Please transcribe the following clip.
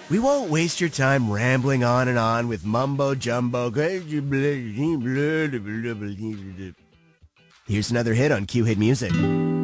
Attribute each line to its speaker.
Speaker 1: We won't waste your time rambling on and on with mumbo jumbo. Here's another hit on Q Hit Music.